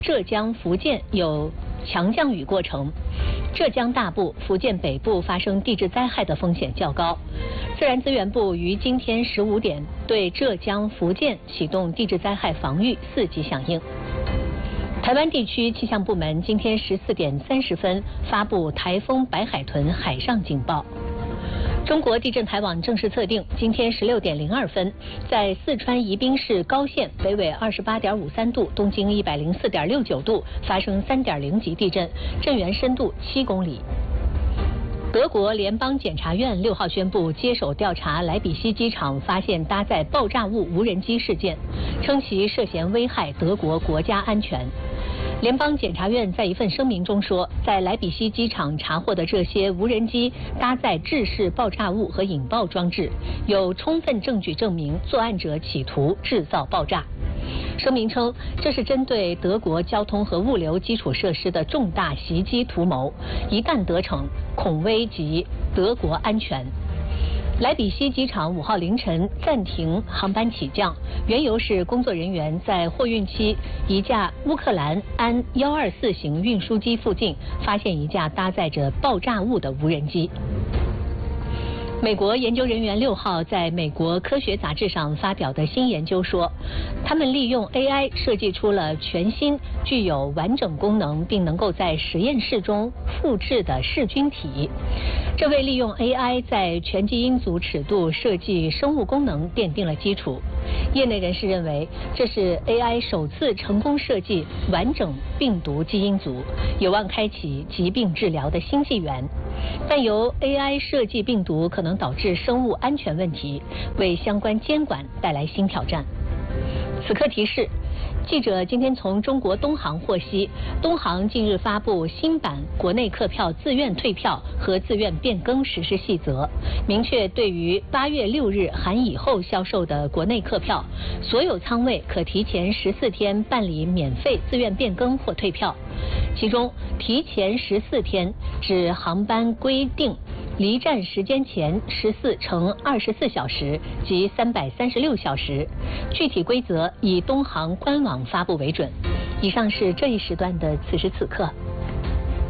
浙江、福建有强降雨过程，浙江大部、福建北部发生地质灾害的风险较高。自然资源部于今天15点对浙江、福建启动地质灾害防御4级响应。台湾地区气象部门今天14点30分发布台风白海豚海上警报。中国地震台网正式测定，今天16点02分，在四川宜宾市高县北纬28.53度、东经104.69度发生3.0级地震，震源深度7公里。德国联邦检察院6号宣布接手调查莱比锡机场发现搭载爆炸物无人机事件，称其涉嫌危害德国国家安全。联邦检察院在一份声明中说，在莱比锡机场查获的这些无人机搭载制式爆炸物和引爆装置，有充分证据证明作案者企图制造爆炸。声明称，这是针对德国交通和物流基础设施的重大袭击图谋，一旦得逞，恐危及德国安全。莱比锡机场5号凌晨暂停航班起降，缘由是工作人员在货运期一架乌克兰安124型运输机附近发现一架搭载着爆炸物的无人机。美国研究人员6号在美国科学杂志上发表的新研究说，他们利用 AI 设计出了全新具有完整功能并能够在实验室中复制的噬菌体。这为利用 AI 在全基因组尺度设计生物功能奠定了基础。业内人士认为，这是 AI 首次成功设计完整病毒基因组，有望开启疾病治疗的新纪元。但由 AI 设计病毒可能导致生物安全问题，为相关监管带来新挑战。此刻提示，记者今天从中国东航获悉，东航近日发布新版国内客票自愿退票和自愿变更实施细则，明确对于8月6日含以后销售的国内客票，所有舱位可提前14天办理免费自愿变更或退票。其中，提前14天指航班规定离站时间前14乘24小时及336小时，具体规则以东航官网发布为准。以上是这一时段的此时此刻。